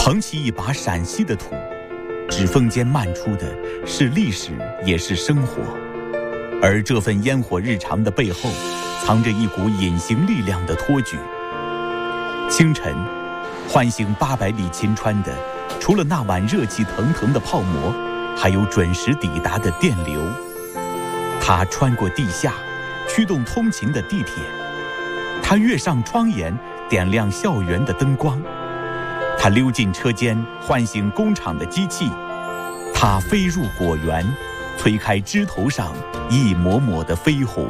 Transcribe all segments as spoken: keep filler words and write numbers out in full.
捧起一把陕西的土，指缝间漫出的是历史，也是生活。而这份烟火日常的背后，藏着一股隐形力量的托举。清晨，唤醒八百里秦川的，除了那晚热气腾腾的泡沫，还有准时抵达的电流。它穿过地下，驱动通勤的地铁；它跃上窗沿，点亮校园的灯光；它溜进车间，唤醒工厂的机器；它飞入果园，推开枝头上一抹抹的绯红。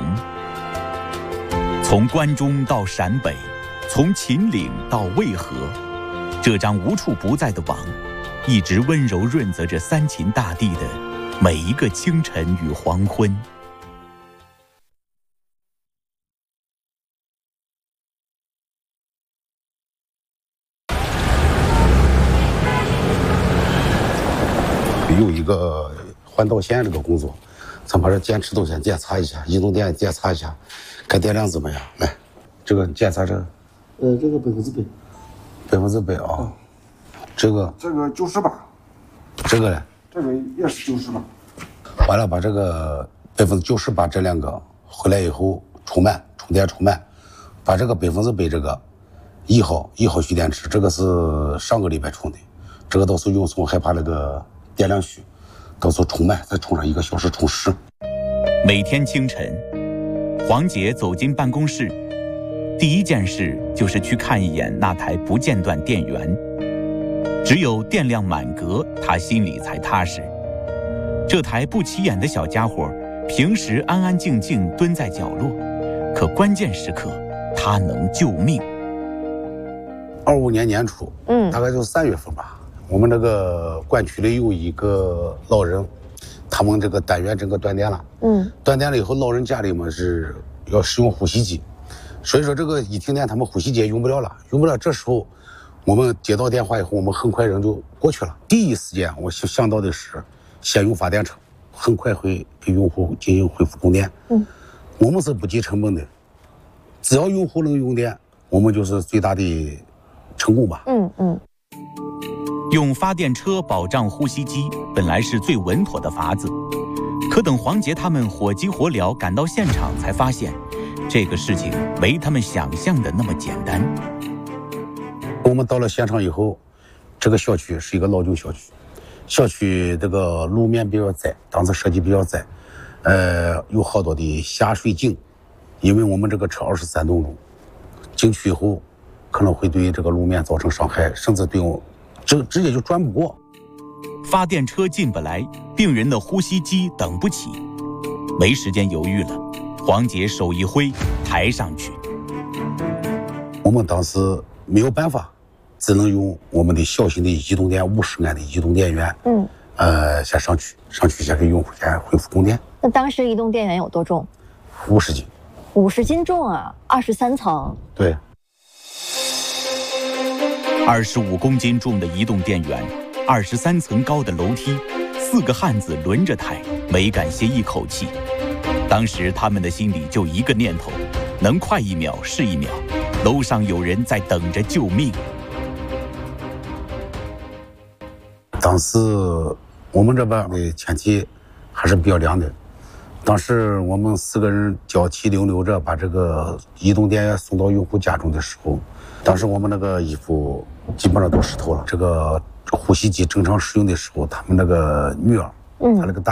从关中到陕北，从秦岭到渭河，这张无处不在的网，一直温柔润泽着三秦大地的每一个清晨与黄昏。 有一个换道线这个工作，咱把这电池都先检查一下，移动电检查一下，看电量怎么样。来，这个检查这， 呃，这个百分之百， 百分之百啊。嗯、这个这个九十八， 这个呢？ 这个也是九十八。 完了，把这个百分之九十八这两个回来以后充满，充电充满，把这个百分之百这个一号一号蓄电池，这个是上个礼拜充的，这个到时候运送害怕那个电量虚，到时候充满再充上一个小时充实。 每天清晨，黄姐走进办公室，第一件事就是去看一眼那台不间断电源。只有电量满格，她心里才踏实。这台不起眼的小家伙，平时安安静静蹲在角落，可关键时刻，它能救命。 二五年年初，嗯，大概就是三月份吧。我们那个管区里有一个老人，他们这个单元整个断电了，嗯，断电了以后，老人家里面是要使用呼吸机，所以说这个一停电，他们呼吸机也用不了了，用不了。这时候，我们接到电话以后，我们很快人就过去了。第一时间我想到的是，先用发电车，很快会给用户进行恢复供电。嗯，我们是不计成本的，只要用户能用电，我们就是最大的成功吧。嗯嗯。 用发电车保障呼吸机本来是最稳妥的法子，可等黄杰他们火急火燎赶到现场，才发现这个事情没他们想象的那么简单。 我们到了现场以后，这个小区是一个老旧小区，小区这个路面比较窄，当时设计比较窄，呃，有好多的下水井，因为我们这个车二十三栋楼，进去以后可能会对这个路面造成伤害，甚至对我这直接就转不过。 发电车进不来，病人的呼吸机等不起，没时间犹豫了。黄杰手一挥，抬上去。 我们当时没有办法，只能用我们的小型的移动电五十安的移动电源，嗯，呃，先上去，上去先给用户先恢复供电。 那当时移动电源有多重？ 五十斤。 五十斤重啊！二十三层。 对。 二十五公斤重的移动电源，二十三层高的楼梯，四个汉子轮着抬，没敢歇一口气。当时他们的心里就一个念头，能快一秒是一秒，楼上有人在等着救命。 当时我们这边的天气还是比较凉的，当时我们四个人脚气溜溜着把这个移动电源送到用户家中的时候，当时我们那个衣服基本上都湿透了。这个呼吸机正常使用的时候，他们那个女儿，嗯，她那个大